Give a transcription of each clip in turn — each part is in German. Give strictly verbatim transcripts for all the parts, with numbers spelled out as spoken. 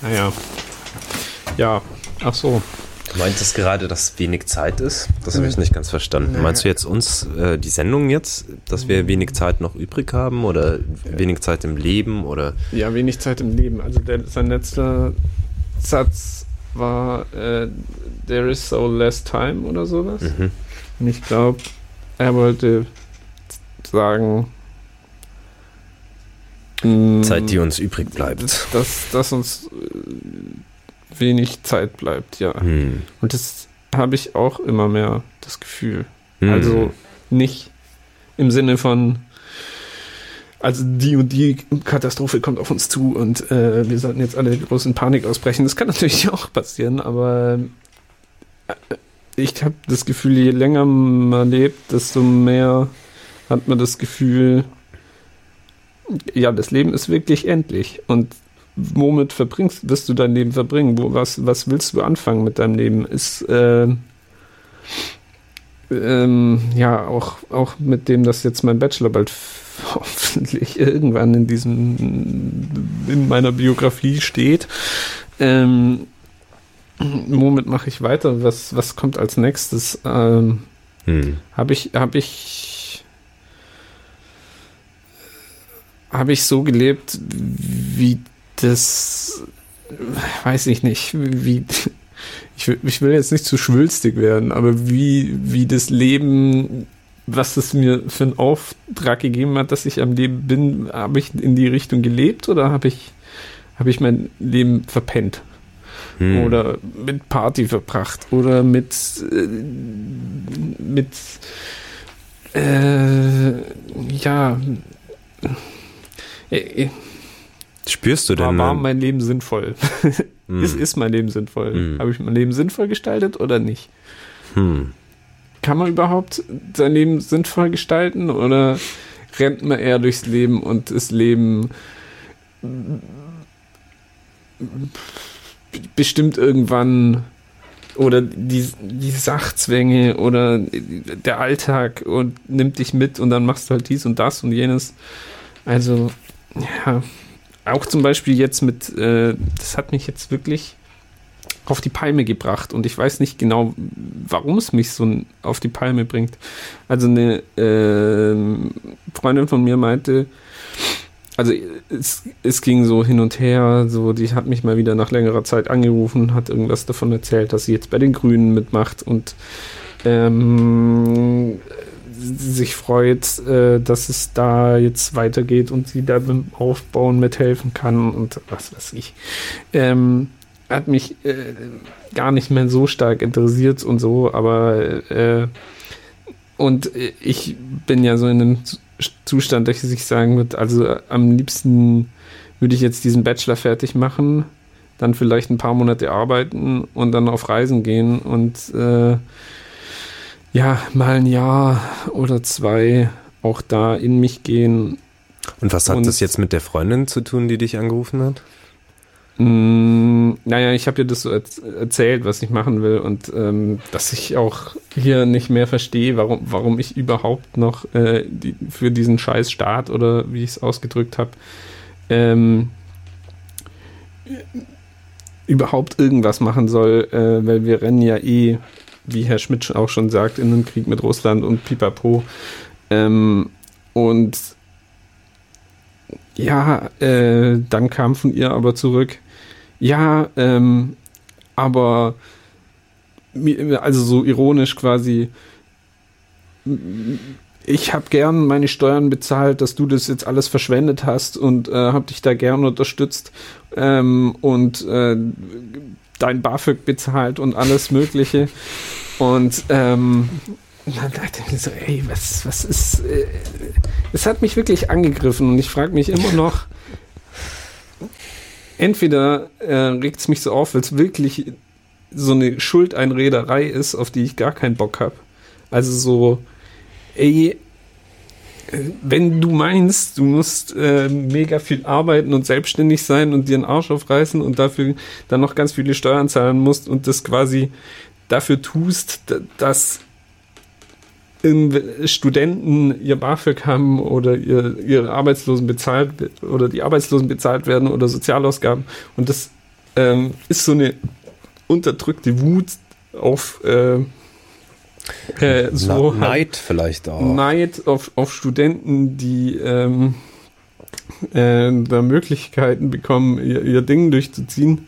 Naja. Ja, ach so. Du meintest gerade, dass wenig Zeit ist? Das habe ich nicht ganz verstanden. Naja. Meinst du jetzt uns, äh, die Sendung jetzt, dass wir wenig Zeit noch übrig haben oder wenig Zeit im Leben? Oder? Ja, wenig Zeit im Leben. Also der, sein letzter Satz war äh, There is so less time oder sowas. Mhm. Und ich glaube, er wollte sagen Zeit, die uns übrig bleibt. Dass, dass uns äh, wenig Zeit bleibt, ja. Hm. Und das habe ich auch immer mehr das Gefühl. Hm. Also nicht im Sinne von also die und die Katastrophe kommt auf uns zu und äh, wir sollten jetzt alle groß in Panik ausbrechen. Das kann natürlich auch passieren, aber äh, ich habe das Gefühl, je länger man lebt, desto mehr hat man das Gefühl, ja, das Leben ist wirklich endlich. Und womit verbringst, wirst du dein Leben verbringen? Wo, was, was willst du anfangen mit deinem Leben? Ist äh, ähm, ja auch, auch mit dem, dass jetzt mein Bachelor bald hoffentlich irgendwann in diesem in meiner Biografie steht. Ähm, womit mache ich weiter? Was, was kommt als nächstes? Ähm, hm. Habe ich, habe ich habe ich so gelebt, wie das, weiß ich nicht, wie, ich will, ich will jetzt nicht zu schwülstig werden, aber wie, wie das Leben, was es mir für einen Auftrag gegeben hat, dass ich am Leben bin, habe ich in die Richtung gelebt oder habe ich, habe ich mein Leben verpennt? Hm. Oder mit Party verbracht oder mit, äh, mit, äh, ja, äh, spürst du denn? War, war mein Leben sinnvoll? Mm. ist, ist mein Leben sinnvoll? Mm. Habe ich mein Leben sinnvoll gestaltet oder nicht? Hm. Kann man überhaupt sein Leben sinnvoll gestalten oder rennt man eher durchs Leben und das Leben bestimmt irgendwann oder die, die Sachzwänge oder der Alltag und nimmt dich mit und dann machst du halt dies und das und jenes. Also, ja, auch zum Beispiel jetzt mit, äh, das hat mich jetzt wirklich auf die Palme gebracht und ich weiß nicht genau, warum es mich so auf die Palme bringt. Also eine äh, Freundin von mir meinte, also es, es ging so hin und her, so die hat mich mal wieder nach längerer Zeit angerufen, hat irgendwas davon erzählt, dass sie jetzt bei den Grünen mitmacht und ähm, sich freut, äh, dass es da jetzt weitergeht und sie da beim Aufbauen mithelfen kann und was weiß ich. Ähm, hat mich äh, gar nicht mehr so stark interessiert und so, aber äh, und ich bin ja so in einem Zustand, dass ich sagen würde, also am liebsten würde ich jetzt diesen Bachelor fertig machen, dann vielleicht ein paar Monate arbeiten und dann auf Reisen gehen und äh, ja, mal ein Jahr oder zwei auch da in mich gehen. Und was hat und, das jetzt mit der Freundin zu tun, die dich angerufen hat? Mh, naja, ich habe ihr das so erzählt, was ich machen will und ähm, dass ich auch hier nicht mehr verstehe, warum, warum ich überhaupt noch äh, die, für diesen scheiß Staat oder wie ich es ausgedrückt habe, ähm, überhaupt irgendwas machen soll, äh, weil wir rennen ja eh, wie Herr Schmidt auch schon sagt, in einem Krieg mit Russland und pipapo. Ähm, und ja, äh, dann kam von ihr aber zurück, ja, ähm, aber also so ironisch quasi, ich habe gern meine Steuern bezahlt, dass du das jetzt alles verschwendet hast und äh, habe dich da gern unterstützt ähm, und äh, dein BAföG bezahlt und alles Mögliche. Und ähm, dann dachte ich mir so, ey, was, was ist... Äh, es hat mich wirklich angegriffen und ich frage mich immer noch, entweder äh, regt es mich so auf, weil es wirklich so eine Schuldeinrederei ist, auf die ich gar keinen Bock habe. Also so, ey, wenn du meinst, du musst äh, mega viel arbeiten und selbstständig sein und dir einen Arsch aufreißen und dafür dann noch ganz viele Steuern zahlen musst und das quasi dafür tust, dass Studenten ihr BAföG haben oder ihr, ihre Arbeitslosen bezahlt oder die Arbeitslosen bezahlt werden oder Sozialausgaben und das ähm, ist so eine unterdrückte Wut auf äh, äh, so Na, Neid vielleicht auch. Neid auf, auf Studenten, die ähm, äh, da Möglichkeiten bekommen, ihr, ihr Ding durchzuziehen.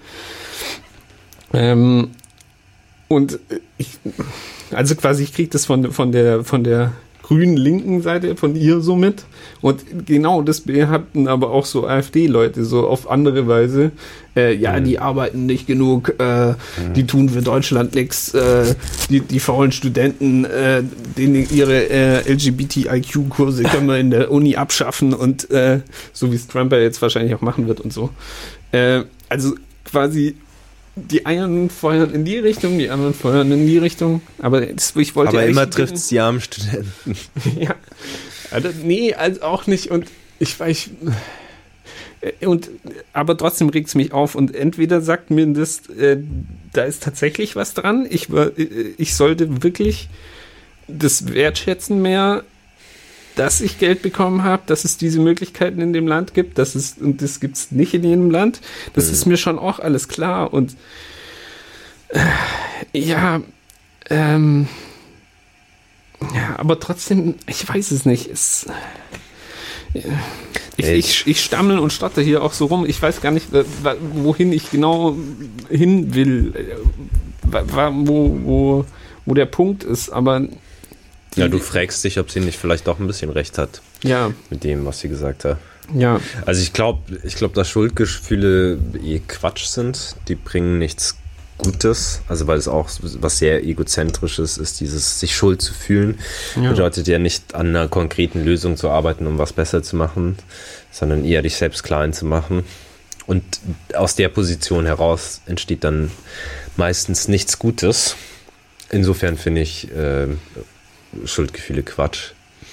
Ähm, und ich, also quasi, ich kriege das von, von der, von der grünen linken Seite von ihr so mit. Und genau das hatten aber auch so AfD-Leute so auf andere Weise. Äh, ja, mhm. die arbeiten nicht genug, äh, mhm. die tun für Deutschland nichts, äh, die, die faulen Studenten, äh, denen ihre äh, L G B T I Q-Kurse können wir in der Uni abschaffen und äh, so wie es Trump ja jetzt wahrscheinlich auch machen wird und so. Äh, also quasi die einen feuern in die Richtung, die anderen feuern in die Richtung. Aber das, ich wollte Aber ja immer trifft es die armen Studenten. Ja. Also, nee, also auch nicht. Und ich weiß. Und, aber trotzdem regt es mich auf. Und entweder sagt mir das, äh, da ist tatsächlich was dran. Ich, ich sollte wirklich das wertschätzen mehr, dass ich Geld bekommen habe, dass es diese Möglichkeiten in dem Land gibt, dass es, und das gibt es nicht in jedem Land. Das mhm. ist mir schon auch alles klar. Und äh, ja, ähm, ja, aber trotzdem, ich weiß es nicht. Es, äh, ich, ich, ich stammel und stotter hier auch so rum. Ich weiß gar nicht, wohin ich genau hin will, wo, wo, wo der Punkt ist, aber ja, du fragst dich, ob sie nicht vielleicht auch ein bisschen recht hat. Ja. Mit dem, was sie gesagt hat. Ja. Also ich glaube, ich glaube, dass Schuldgefühle eh Quatsch sind. Die bringen nichts Gutes. Also weil es auch was sehr Egozentrisches ist, dieses sich schuld zu fühlen. Ja. Bedeutet ja nicht an einer konkreten Lösung zu arbeiten, um was besser zu machen, sondern eher dich selbst klein zu machen. Und aus der Position heraus entsteht dann meistens nichts Gutes. Insofern finde ich äh, Schuldgefühle Quatsch.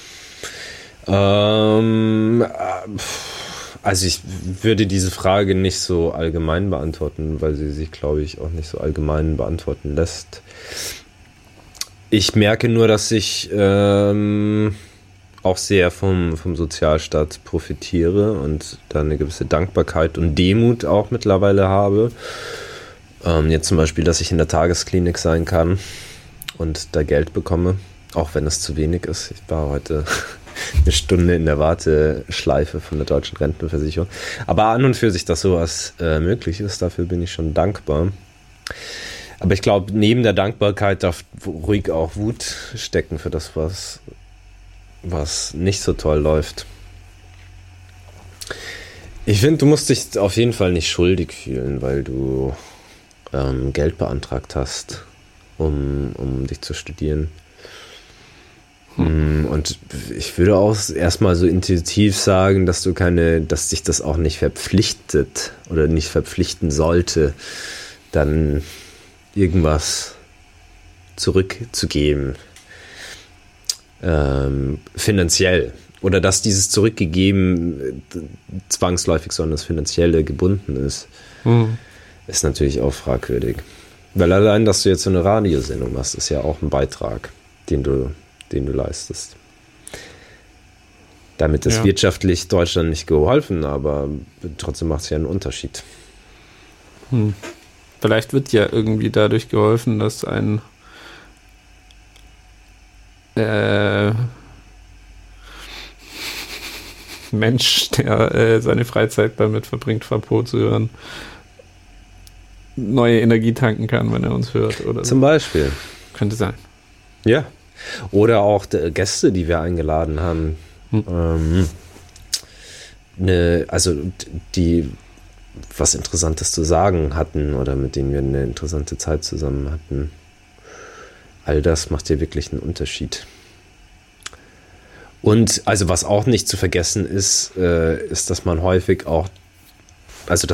Ähm, also ich würde diese Frage nicht so allgemein beantworten, weil sie sich, glaube ich, auch nicht so allgemein beantworten lässt. Ich merke nur, dass ich ähm, auch sehr vom, vom Sozialstaat profitiere und da eine gewisse Dankbarkeit und Demut auch mittlerweile habe. Ähm, jetzt zum Beispiel, dass ich in der Tagesklinik sein kann und da Geld bekomme. Auch wenn es zu wenig ist. Ich war heute eine Stunde in der Warteschleife von der Deutschen Rentenversicherung. Aber an und für sich, dass sowas äh, möglich ist, dafür bin ich schon dankbar. Aber ich glaube, neben der Dankbarkeit darf ruhig auch Wut stecken für das, was, was nicht so toll läuft. Ich finde, du musst dich auf jeden Fall nicht schuldig fühlen, weil du ähm, Geld beantragt hast, um, um dich zu studieren. Hm. Und ich würde auch erstmal so intuitiv sagen, dass du keine, dass dich das auch nicht verpflichtet oder nicht verpflichten sollte, dann irgendwas zurückzugeben, ähm, finanziell. Oder dass dieses zurückgegeben zwangsläufig, sondern das Finanzielle gebunden ist, hm. ist natürlich auch fragwürdig. Weil allein, dass du jetzt so eine Radiosendung machst, ist ja auch ein Beitrag, den du den du leistest. Damit ist ja. wirtschaftlich Deutschland nicht geholfen, aber trotzdem macht es ja einen Unterschied. Hm. Vielleicht wird ja irgendwie dadurch geholfen, dass ein äh, Mensch, der äh, seine Freizeit damit verbringt, Fapot zu hören, neue Energie tanken kann, wenn er uns hört. Oder Zum so. Beispiel. Könnte sein. Ja. Oder auch die Gäste, die wir eingeladen haben. Hm. Ähm, ne, also die was Interessantes zu sagen hatten oder mit denen wir eine interessante Zeit zusammen hatten. All das macht ja wirklich einen Unterschied. Und also was auch nicht zu vergessen ist, äh, ist, dass man häufig auch, also